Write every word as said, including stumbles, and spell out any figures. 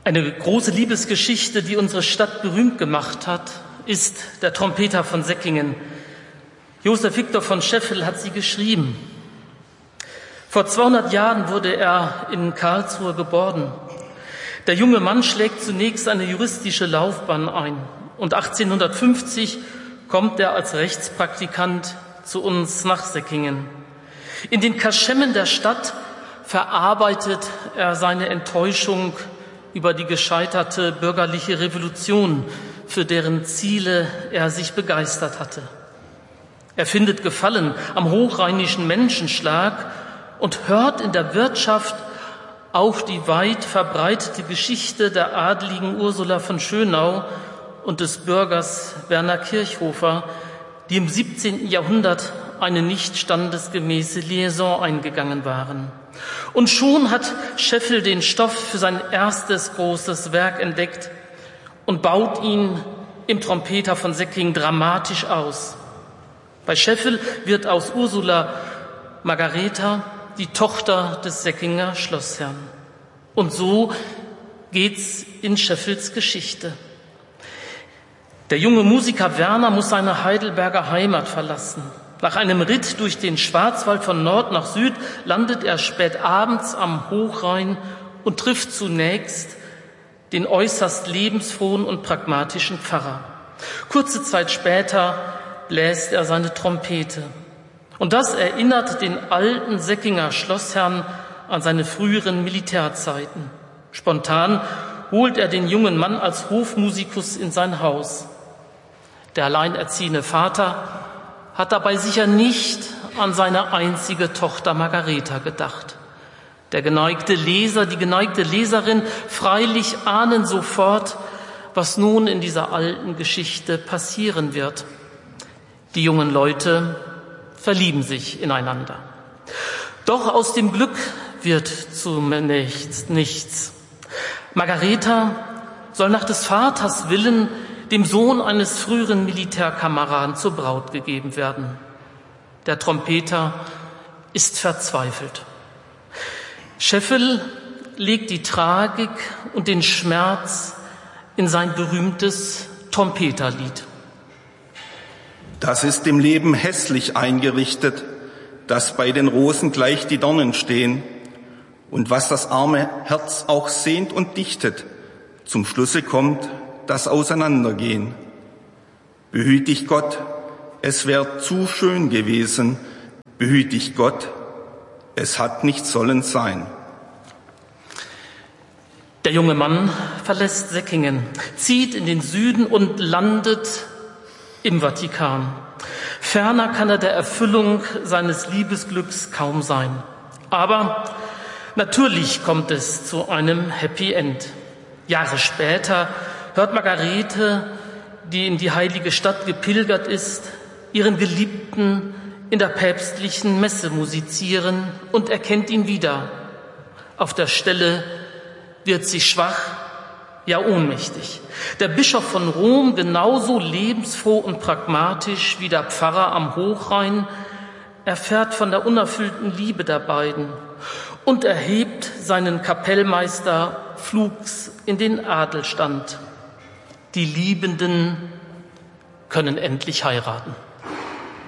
Eine große Liebesgeschichte, die unsere Stadt berühmt gemacht hat, ist der Trompeter von Säckingen. Josef Victor von Scheffel hat sie geschrieben. Vor zweihundert Jahren wurde er in Karlsruhe geboren. Der junge Mann schlägt zunächst eine juristische Laufbahn ein und achtzehnhundertfünfzig kommt er als Rechtspraktikant zu uns nach Säckingen. In den Kaschemmen der Stadt verarbeitet er seine Enttäuschung über die gescheiterte bürgerliche Revolution, für deren Ziele er sich begeistert hatte. Er findet Gefallen am hochrheinischen Menschenschlag und hört in der Wirtschaft auch die weit verbreitete Geschichte der adligen Ursula von Schönau und des Bürgers Werner Kirchhofer, die im siebzehnten Jahrhundert eine nicht standesgemäße Liaison eingegangen waren. Und schon hat Scheffel den Stoff für sein erstes großes Werk entdeckt und baut ihn im Trompeter von Säckingen dramatisch aus. Bei Scheffel wird aus Ursula Margareta die Tochter des Säckinger Schlossherrn. Und so geht's in Scheffels Geschichte. Der junge Musiker Werner muss seine Heidelberger Heimat verlassen. Nach einem Ritt durch den Schwarzwald von Nord nach Süd landet er spät abends am Hochrhein und trifft zunächst den äußerst lebensfrohen und pragmatischen Pfarrer. Kurze Zeit später bläst er seine Trompete. Und das erinnert den alten Säckinger Schlossherrn an seine früheren Militärzeiten. Spontan holt er den jungen Mann als Hofmusikus in sein Haus. Der alleinerziehende Vater hat dabei sicher nicht an seine einzige Tochter Margareta gedacht. Der geneigte Leser, die geneigte Leserin freilich ahnen sofort, was nun in dieser alten Geschichte passieren wird. Die jungen Leute verlieben sich ineinander. Doch aus dem Glück wird zunächst nichts. Margareta soll nach des Vaters Willen dem Sohn eines früheren Militärkameraden zur Braut gegeben werden. Der Trompeter ist verzweifelt. Scheffel legt die Tragik und den Schmerz in sein berühmtes Trompeterlied. Das ist im Leben hässlich eingerichtet, dass bei den Rosen gleich die Dornen stehen und was das arme Herz auch sehnt und dichtet, zum Schlusse kommt das Auseinandergehen. Behüt dich Gott, es wär zu schön gewesen. Behüt dich Gott, es hat nicht sollen sein. Der junge Mann verlässt Säckingen, zieht in den Süden und landet im Vatikan. Ferner kann er der Erfüllung seines Liebesglücks kaum sein. Aber natürlich kommt es zu einem Happy End. Jahre später hört Margarete, die in die heilige Stadt gepilgert ist, ihren Geliebten in der päpstlichen Messe musizieren und erkennt ihn wieder. Auf der Stelle wird sie schwach, ja ohnmächtig. Der Bischof von Rom, genauso lebensfroh und pragmatisch wie der Pfarrer am Hochrhein, erfährt von der unerfüllten Liebe der beiden und erhebt seinen Kapellmeister flugs in den Adelstand. Die Liebenden können endlich heiraten.